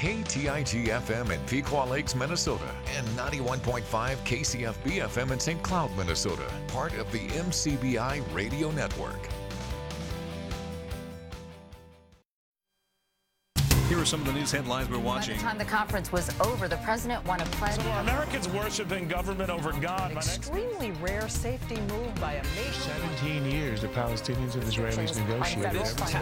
KTIG-FM in Pequot Lakes, Minnesota, and 91.5 KCFB-FM in St. Cloud, Minnesota, part of the MCBI Radio Network. Here are some of the news headlines we're watching. By the time the conference was over, the president won a pledge. So are Americans worshiping government over God? An extremely rare safety move by a nation. 17 years the Palestinians and Israelis negotiated.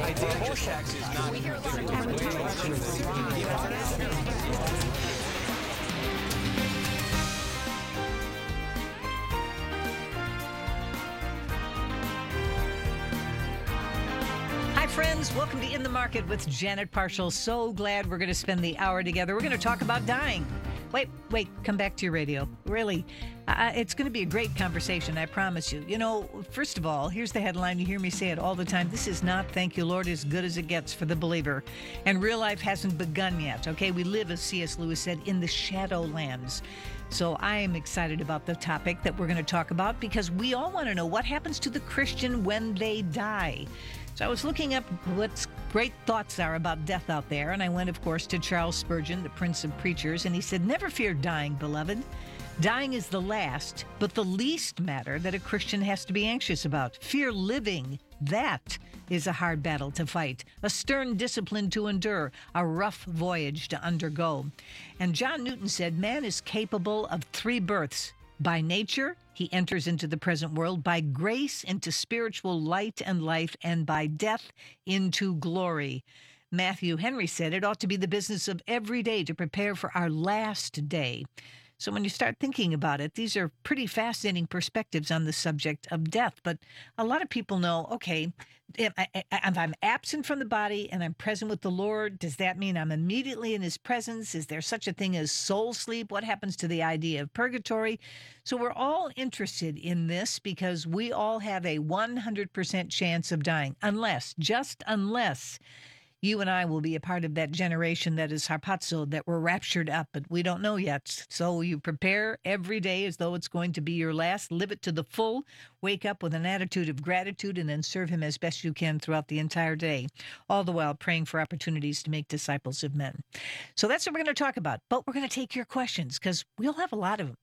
Hi, friends. Welcome to In the Market with Janet Parshall. So glad we're going to spend the hour together. We're going to talk about dying. Wait, come back to your radio. Really, it's going to be a great conversation, I promise you. You know, first of all, here's the headline. You hear me say it all the time. This is not, thank you, Lord, as good as it gets for the believer. And real life hasn't begun yet, okay? We live, as C.S. Lewis said, in the shadowlands. So I am excited about the topic that we're going to talk about because we all want to know what happens to the Christian when they die. So I was looking up what great thoughts are about death out there, and I went, of course, to Charles Spurgeon, the Prince of Preachers, and he said, "Never fear dying, beloved. Dying is the last, but the least matter that a Christian has to be anxious about. Fear living, that is a hard battle to fight, a stern discipline to endure, a rough voyage to undergo." And John Newton said, "Man is capable of 3 births. By nature, he enters into the present world, by grace into spiritual light and life, and by death into glory." Matthew Henry said it ought to be the business of every day to prepare for our last day. So when you start thinking about it, these are pretty fascinating perspectives on the subject of death. But a lot of people know, okay, if I'm absent from the body and I'm present with the Lord, does that mean I'm immediately in his presence? Is there such a thing as soul sleep? What happens to the idea of purgatory? So we're all interested in this because we all have a 100% chance of dying, just unless you and I will be a part of that generation that is harpazo, that were raptured up, but we don't know yet. So you prepare every day as though it's going to be your last. Live it to the full. Wake up with an attitude of gratitude and then serve him as best you can throughout the entire day, all the while praying for opportunities to make disciples of men. So that's what we're going to talk about. But we're going to take your questions because we'll have a lot of them.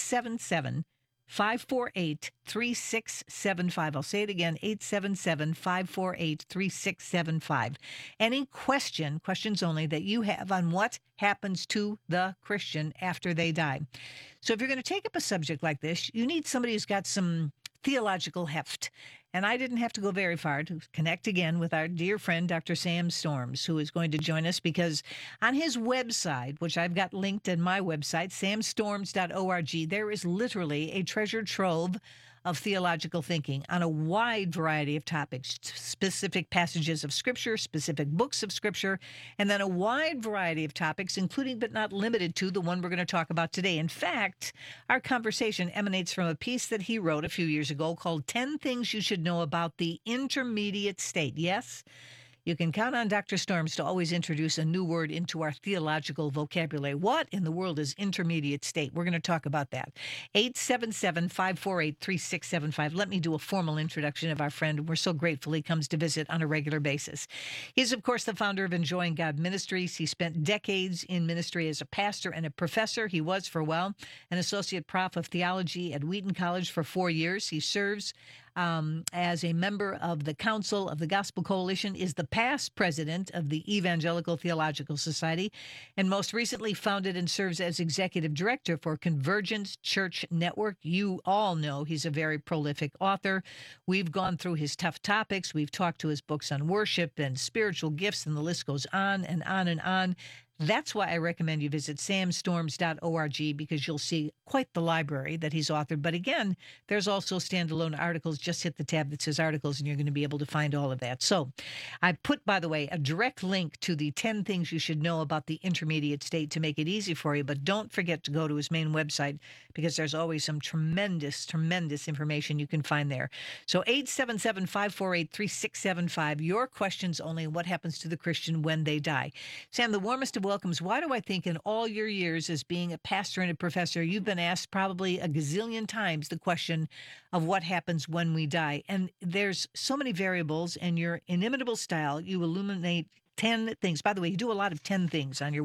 877-548-3675. I'll say it again, 877-548-3675. Any questions only that you have on what happens to the Christian after they die. So if you're going to take up a subject like this, you need somebody who's got some theological heft. And I didn't have to go very far to connect again with our dear friend, Dr. Sam Storms, who is going to join us because on his website, which I've got linked in my website, samstorms.org, there is literally a treasure trove of theological thinking on a wide variety of topics, specific passages of Scripture, specific books of Scripture, and then a wide variety of topics, including but not limited to the one we're going to talk about today. In fact, our conversation emanates from a piece that he wrote a few years ago called 10 Things You Should Know About the Intermediate State. Yes, you can count on Dr. Storms to always introduce a new word into our theological vocabulary. What in the world is intermediate state? We're going to talk about that. 877-548-3675. Let me do a formal introduction of our friend. We're so grateful he comes to visit on a regular basis. He's, of course, the founder of Enjoying God Ministries. He spent decades in ministry as a pastor and a professor. He was, for a while, an associate prof of theology at Wheaton College for 4 years. He serves as a member of the Council of the Gospel Coalition, is the past president of the Evangelical Theological Society, and most recently founded and serves as executive director for Convergence Church Network. You all know he's a very prolific author. We've gone through his tough topics. We've talked to his books on worship and spiritual gifts, and the list goes on and on and on. That's why I recommend you visit samstorms.org because you'll see quite the library that he's authored. But again, there's also standalone articles. Just hit the tab that says articles and you're going to be able to find all of that. So I put, by the way, a direct link to the 10 things you should know about the intermediate state to make it easy for you. But don't forget to go to his main website because there's always some tremendous information you can find there. So 877-548-3675. Your questions only. What happens to the Christian when they die? Sam, the warmest of welcomes. Why do I think in all your years as being a pastor and a professor, you've been asked probably a gazillion times the question of what happens when we die? And there's so many variables, and your inimitable style, you illuminate 10 things. By the way, you do a lot of 10 things on your